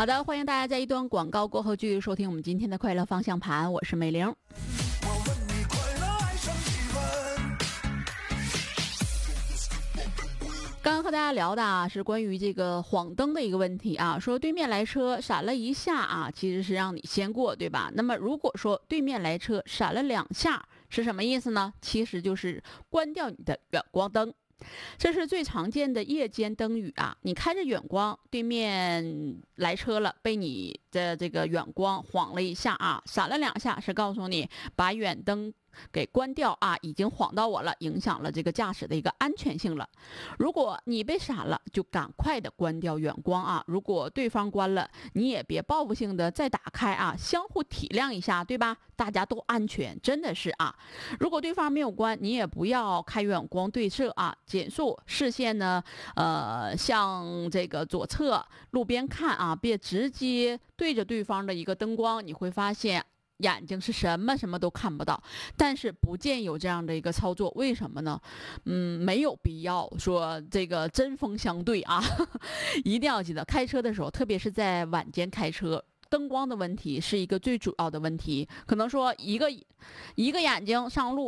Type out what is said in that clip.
好的，欢迎大家在一段广告过后继续收听我们今天的快乐方向盘，我是美玲。刚刚和大家聊的是关于这个晃灯的一个问题说对面来车闪了一下其实是让你先过，对吧？那么如果说对面来车闪了2下，是什么意思呢？其实就是关掉你的远光灯。这是最常见的夜间灯语你开着远光，对面来车了，被你的这个远光晃了一下闪了2下，是告诉你把远灯给关掉已经晃到我了，影响了这个驾驶的一个安全性了。如果你被闪了，就赶快的关掉远光如果对方关了，你也别报复性的再打开相互体谅一下，对吧？大家都安全，真的是如果对方没有关，你也不要开远光对射减速视线呢，向这个左侧路边看别直接对着对方的一个灯光，你会发现眼睛是什么都看不到。但是不建议有这样的一个操作，为什么呢？没有必要说这个针锋相对一定要记得开车的时候，特别是在晚间开车，灯光的问题是一个最主要的问题。可能说一个眼睛上路